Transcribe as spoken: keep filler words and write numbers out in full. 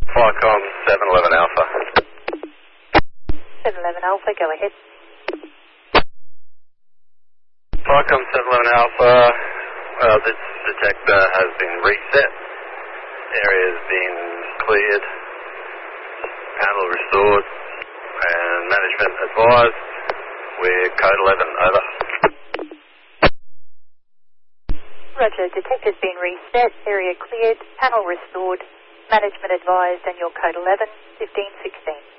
Flycom seven eleven Alpha. seven eleven Alpha, go ahead. Flycom seven eleven Alpha, uh, this detector has been reset. Area has been cleared. Panel restored. And management advised. We're code eleven, over. Roger, detector's been reset, area cleared, panel restored, management advised, and your code eleven, fifteen sixteen.